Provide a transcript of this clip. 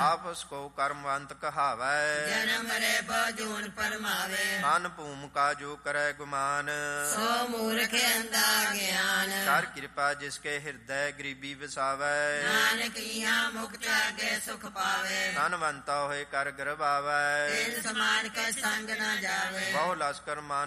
ਆਪਸ ਕੋ ਕਰਮਵੰਤ ਕਹਾਵੈ ਜਨਮ ਮਰੇ ਬਹੁ ਜੂਨ ਪਰਮਾਵੇ ਤਨ ਭੂਮਿਕਾ ਜੋ ਕਰੈ ਗੁਮਾਨ ਸੋ ਮੂਰਖ ਅੰਧਾ ਗਿਆਨ ਕਰ ਕਿਰਪਾ ਜਿਸਕੇ ਹਿਰਦੈ ਗਰੀਬੀ ਵਸਾਵੈ ਨਾਨਕ ਇਹਾਂ ਮੁਕਤ ਆਗੇ ਸੁਖ ਪਾਵੇ ਧਨਵੰਤਾ ਹੋਏ ਕਰ ਗਰਵਾਵੈ ਤਿਨ ਸਮਾਨ ਕੈ ਸੰਗ ਨਾ ਜਾਵੇ ਬਹੁ ਲਸਕਰ ਮਾਨ